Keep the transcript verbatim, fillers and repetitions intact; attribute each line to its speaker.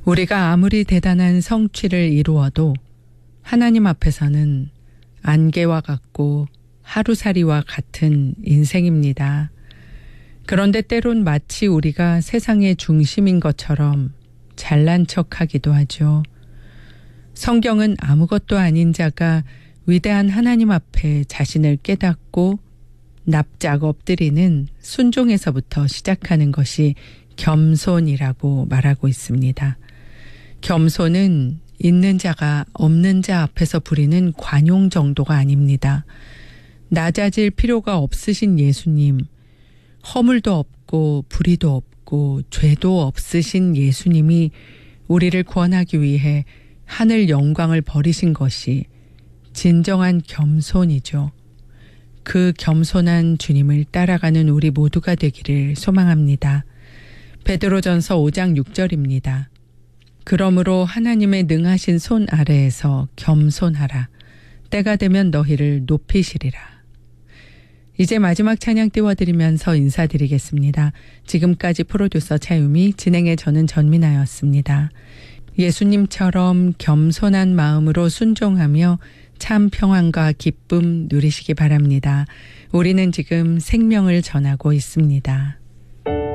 Speaker 1: 우리가 아무리 대단한 성취를 이루어도 하나님 앞에서는 안개와 같고 하루살이와 같은 인생입니다. 그런데 때론 마치 우리가 세상의 중심인 것처럼 잘난 척하기도 하죠. 성경은 아무것도 아닌 자가 위대한 하나님 앞에 자신을 깨닫고 납작 엎드리는 순종에서부터 시작하는 것이 겸손이라고 말하고 있습니다. 겸손은 있는 자가 없는 자 앞에서 부리는 관용 정도가 아닙니다. 낮아질 필요가 없으신 예수님, 허물도 없고 불의도 없고 죄도 없으신 예수님이 우리를 구원하기 위해 하늘 영광을 버리신 것이 진정한 겸손이죠. 그 겸손한 주님을 따라가는 우리 모두가 되기를 소망합니다. 베드로전서 오 장 육 절입니다. 그러므로 하나님의 능하신 손 아래에서 겸손하라. 때가 되면 너희를 높이시리라. 이제 마지막 찬양 띄워드리면서 인사드리겠습니다. 지금까지 프로듀서 차유미, 진행의 저는 전민아였습니다. 예수님처럼 겸손한 마음으로 순종하며 참 평안과 기쁨 누리시기 바랍니다. 우리는 지금 생명을 전하고 있습니다.